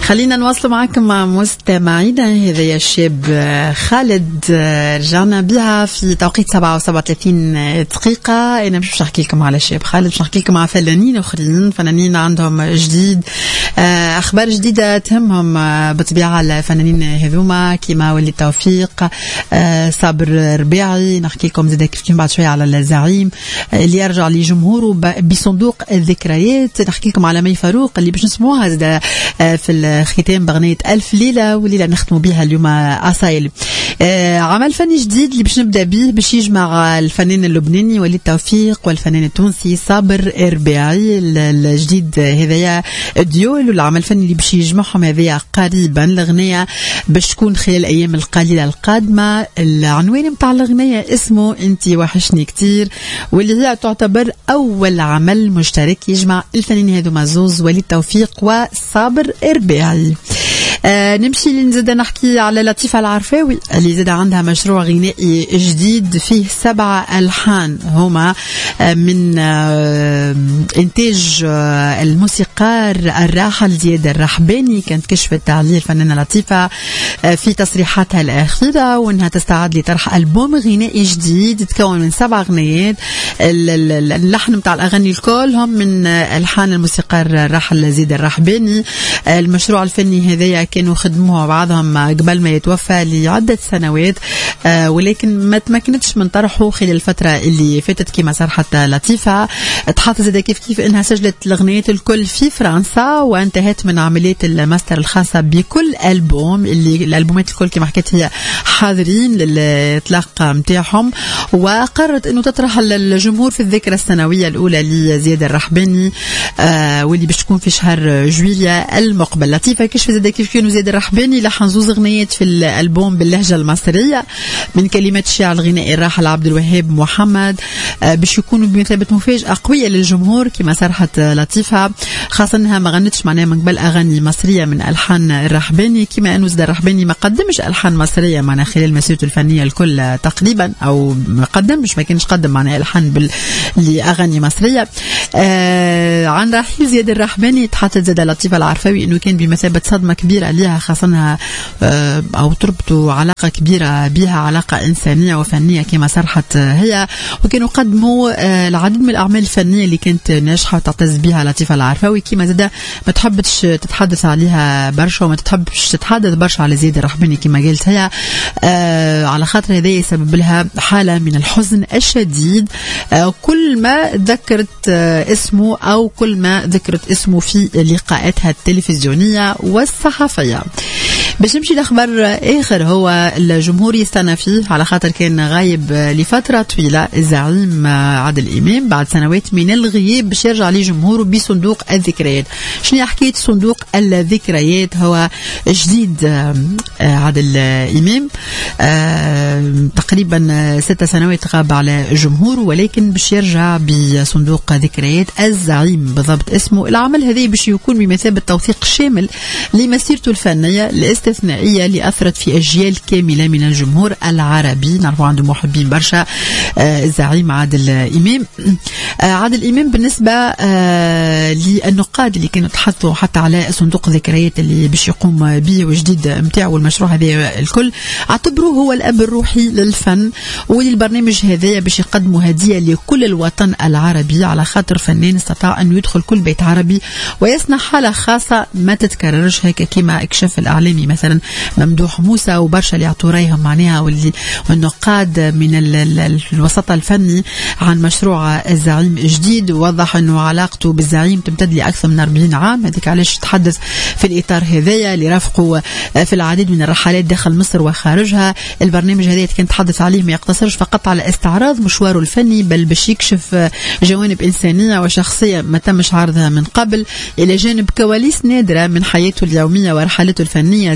خلينا نواصل معكم مع مستمعينا. هذا يا الشاب خالد، رجعنا بها في توقيت 37 دقيقة. أنا مش نحكي لكم على الشاب خالد، مش نحكي لكم على فنانين أخرين، فنانين عندهم جديد، أخبار جديدة تهمهم بطبيعة الفنانين هذوما كيما ولي توفيق، صابر ربيعي. نحكي لكم زيدا كيف بعد شوية على الزعيم اللي يرجع لجمهوره بصندوق الذكريات. نحكي لكم على مي فاروق اللي باش نسموها زيدا في الختام بغنية ألف ليلة وليلة نختموا بها اليوم أصايل. عمل فني جديد اللي باش نبدأ به باش يجمع الفنان اللبناني ولي توفيق والفنان التونسي صابر ربيعي. الجديد هذايا ديول، والعمل الفني اللي باش يجمعهم هذايا قريبا. الأغنية باش تكون خلال الأيام القليلة القادمة. العنوان متاع الأغنية اسمه انتي وحشني كتير، واللي هي تعتبر أول عمل مشترك يجمع الفنانين هذو مزوز ولي توفيق وصابر ربيعي. نمشي لنزيد نحكي على لطيفة العرفاوي اللي زاد عندها مشروع غنائي جديد فيه 7 ألحان هما من إنتاج الموسيقار الراحل زياد الرحباني. كانت كشفت عليه الفنانة لطيفة في تصريحاتها الأخيرة وأنها تستعد لطرح ألبوم غنائي جديد يتكون من 7 أغنيات. اللحن متاع الأغاني الكل هم من ألحان الموسيقار الراحل زياد الرحباني. المشروع الفني هذايا كانوا خدموها بعضهم قبل ما يتوفى لعدة سنوات، ولكن ما تمكنتش من طرحه خلال الفترة اللي فاتت كما صرحت لطيفة. تحط زي كيف انها سجلت الاغنيات الكل في فرنسا وانتهت من عملية الماستر الخاصة بكل ألبوم، اللي الألبومات الكل كما حكيت هي حاضرين للإطلاق متاعهم، وقررت انه تطرح الجمهور في الذكرى السنوية الأولى لزياد الرحباني واللي باش تكون في شهر جويلية المقبل. لطيفة كشف زي كيف كانوا زياد الرحباني لحن زوز اغنيات في الألبوم باللهجة المصرية من كلمات الشاعر الغنائي الراحل عبد الوهاب محمد، باش يكونوا بمثابة مفاجأة قوية للجمهور كما صرحت لطيفة، خاصة انها ما غنتش معناها من قبل اغاني مصرية من ألحان الرحباني، كما انه زياد الرحباني ما قدمش ألحان مصرية معنا خلال مسيرته الفنية الكل تقريبا، او ما كانش قدم معنا ألحان لأغاني مصرية. عن رحيل زياد الرحباني تحطت زيادة لطيفة العرفاوي انه كان بمثابة صدمة كبيرة لها، خاصة انها او تربطوا علاقة كبيرة بها، علاقة إنسانية وفنية كما صرحت هي، وكانوا قدموا العديد من الأعمال الفنية اللي كانت ناجحة وتعتز بها لطيفة العرفاوي. كما زادا ما تحبش تتحدث عليها برشا وما تحبش تتحدث برشا على زياد الرحباني كما قلت هي، على خاطر هذا يسبب لها حالة من الحزن الشديد كل ما ذكرت اسمه أو كل ما ذكرت اسمه في لقاءاتها التلفزيونية والصحفية. باش نمشي لأخبار آخر، هو الجمهور يستنى فيه على خاطر كان غايب لفترة طويلة الزعيم عادل إمام بعد سنوات من الغياب، باش يرجع لجمهوره بصندوق الذكريات. شنو حكاية صندوق الذكريات؟ هو جديد عادل إمام، تقريبا 6 سنوات غاب على جمهوره، ولكن باش يرجع بصندوق ذكريات الزعيم بالضبط اسمه. العمل هذا باش يكون بمثابة توثيق شامل لمسيرته الفنية الاستثنائية اللي أثرت في أجيال كاملة من الجمهور العربي. نعرفوا عنده محبين برشا الزعيم عادل إمام. عادل إمام بالنسبة للنقاد اللي كانوا تحطوا حتى على صندوق ذكريات اللي باش يقوم به وجديد متاعه والمشروع هذا الكل، اعتبروه هو الأب الروحي للفن وللبرنامج هذا، باش يقدموا هدية لكل الوطن العربي على خاطر فنان استطاع أن يدخل كل بيت عربي ويصنع حالة خاصة ما تتكررش هيك كما اكشف الإعلامي مثلا ممدوح موسى وبرشا اللي عطوا رايهم معناها والنقاد من الوسط الفني عن مشروع الزعيم جديد، ووضح انه علاقته بالزعيم تمتد لأكثر من 40 عام. هذيك علاش تحدث في الإطار هذايا اللي رافقوا في العديد من الرحلات داخل مصر وخارجها. البرنامج هذا كان تحدث عليه ما يقتصرش فقط على استعراض مشواره الفني، بل باش يكشف جوانب إنسانية وشخصية ما تمش عرضها من قبل، إلى جانب كواليس نادرة من حياته اليومية ورحلته الفنية.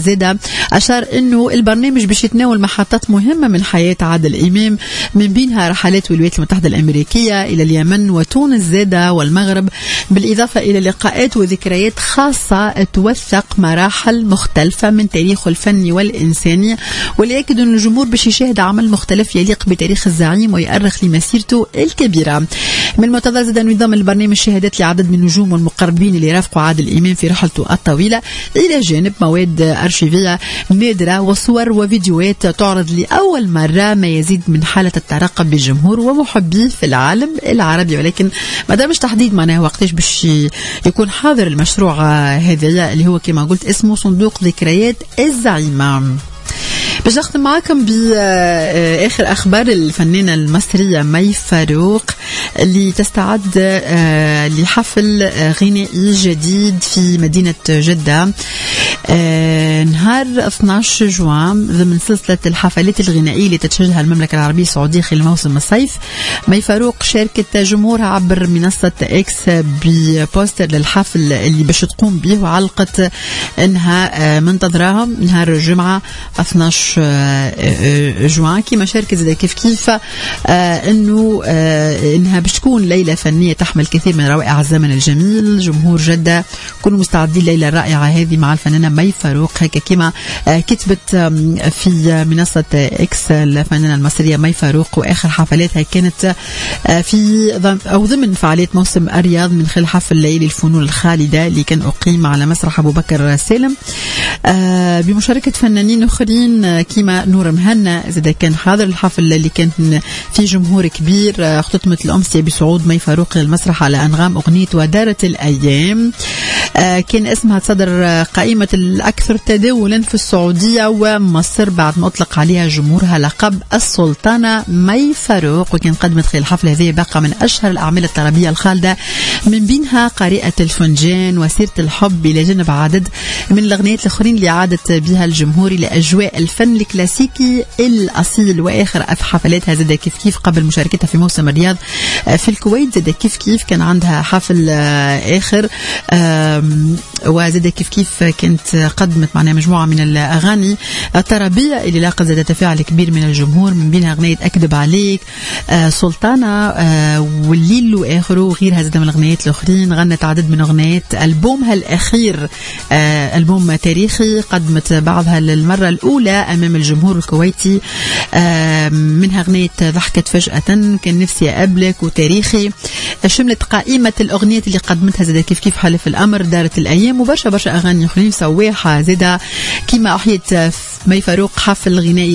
زادة أشار أنه البرنامج باش يتناول محطات مهمة من حياة عادل إمام، من بينها رحلات الولايات المتحدة الأمريكية إلى اليمن وتونس زادة والمغرب، بالإضافة إلى لقاءات وذكريات خاصة توثق مراحل مختلفة من تاريخه الفني والإنساني، وليأكد أن الجمهور باش يشاهد عمل مختلف يليق بتاريخ الزعيم ويؤرخ لمسيرته الكبيرة. من المنتظر زاد أن يضم البرنامج شهادات لعدد من النجوم والمقربين اللي رافقوا عادل إمام في رحلته الطويلة، إلى جانب مواد أرشيفية نادرة وصور وفيديوهات تعرض لأول مرة، ما يزيد من حالة الترقب بالجمهور ومحبيه في العالم العربي. ولكن ما دامش تحديد معناه وقتاش باش يكون حاضر المشروع هذا اللي هو كما قلت اسمه صندوق ذكريات الزعيمة. باش نختم معاكم بآخر أخبار الفنانة المصرية مي فاروق اللي تستعد لحفل غنائي جديد في مدينة جدة نهار 12 جوان ضمن سلسلة الحفلات الغنائية اللي تتشجها المملكة العربية السعودية خلال موسم الصيف. مي فاروق شاركت جمهورها عبر منصة إكس ببوستر للحفل اللي باش تقوم به، وعلقت انها منتظراهم نهار الجمعة 12 جوان. كما شاركت زي كيف انها باش تكون ليلة فنية تحمل كثير من روائع الزمن الجميل. جمهور جدة كونوا مستعدين الليلة الرائعة هذه مع الفنانة مي فاروق، هيك كما كتبت في منصة إكس الفنانة المصرية مي فاروق. وآخر حفلاتها كانت في أو ضمن فعاليات موسم الرياض من خلال حفل ليلي الفنون الخالدة اللي كان أقيم على مسرح أبو بكر سالم بمشاركة فنانين آخرين كما نور مهنا. إذا كان حاضر الحفل اللي كان في جمهور كبير، اختتمت الأمسية بصعود مي فاروق للمسرح على أنغام أغنية ودارت الأيام، كان اسمها تصدر قائمة الأكثر تداولا في السعودية ومصر بعد ما أطلق عليها جمهورها لقب السلطانة مي فاروق. وكان قدمت خلال الحفلة هذه باقة من أشهر الأعمال الطربية الخالدة، من بينها قارئة الفنجان وسيرة الحب، إلى جانب عدد من الأغنيات الآخرين اللي عادت بها الجمهور لأجواء الفن الكلاسيكي الأصيل. وآخر حفلاتها زاد كيف قبل مشاركتها في موسم الرياض في الكويت، زاد كيف كان عندها حفل آخر، وزاد كيف كانت قدمت معنا مجموعة من الأغاني الطربية اللي لاقت زاد تفاعل كبير من الجمهور، من بينها أغنية أكذب عليك، سلطانة، والليل وآخره، وغيرها زاد من الأغنيات الأخرين. غنت عدد من أغنيات ألبومها الأخير، ألبوم تاريخي قدمت بعضها للمرة الأولى أمام الجمهور الكويتي، منها أغنية ضحكت فجأة، كان نفسي أقابلك، وتاريخي. شملت قائمة الأغنيات اللي قدمتها زاد كيف حلف الأمر، دارت الأيام، وبرشا أغاني أخرين سواها زاد. كما أحيت مي فاروق حفل غنائي